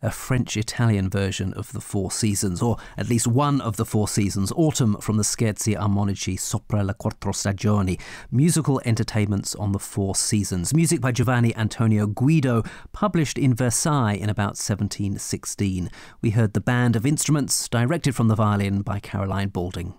a French-Italian version of the Four Seasons, or at least one of the Four Seasons, Autumn from the Scherzi Armonici Sopra le Quattro Stagioni, musical entertainments on the Four Seasons. Music by Giovanni Antonio Guido, published in Versailles in about 1716. We heard The Band of Instruments, directed from the violin by Caroline Balding.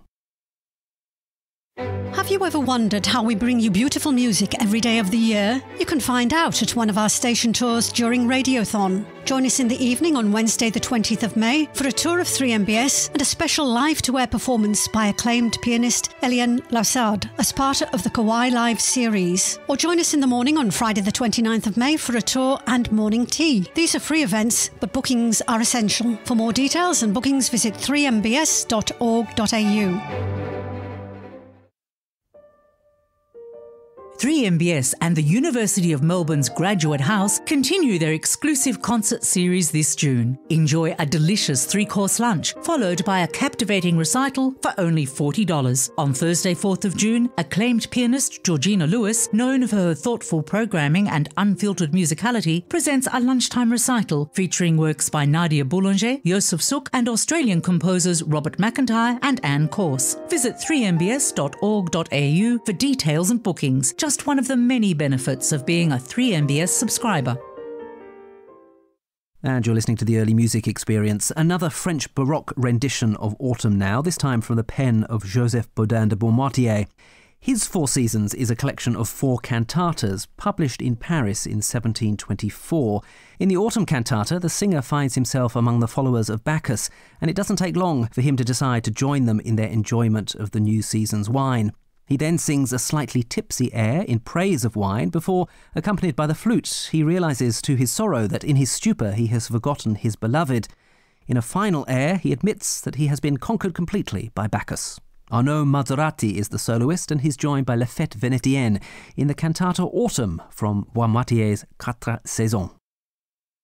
Have you ever wondered how we bring you beautiful music every day of the year? You can find out at one of our station tours during Radiothon. Join us in the evening on Wednesday the 20th of May for a tour of 3MBS and a special live-to-air performance by acclaimed pianist Eliane Lassard as part of the Kawai Live series. Or join us in the morning on Friday the 29th of May for a tour and morning tea. These are free events, but bookings are essential. For more details and bookings, visit 3mbs.org.au. 3MBS and the University of Melbourne's Graduate House continue their exclusive concert series this June. Enjoy a delicious 3-course lunch, followed by a captivating recital for only $40. On Thursday, 4th of June, acclaimed pianist Georgina Lewis, known for her thoughtful programming and unfiltered musicality, presents a lunchtime recital featuring works by Nadia Boulanger, Joseph Suk, and Australian composers Robert McIntyre and Anne Corse. Visit 3mbs.org.au for details and bookings. Just one of the many benefits of being a 3MBS subscriber. And you're listening to the Early Music Experience, another French Baroque rendition of Autumn now, this time from the pen of Joseph Bodin de Beaumartier. His Four Seasons is a collection of 4 cantatas, published in Paris in 1724. In the Autumn Cantata, the singer finds himself among the followers of Bacchus, and it doesn't take long for him to decide to join them in their enjoyment of the new season's wine. He then sings a slightly tipsy air in praise of wine before, accompanied by the flute, he realises to his sorrow that in his stupor he has forgotten his beloved. In a final air, he admits that he has been conquered completely by Bacchus. Arnaud Mazzarati is the soloist, and he's joined by La Fête Vénétienne in the cantata Autumn from Beaumartier's Quatre Saisons.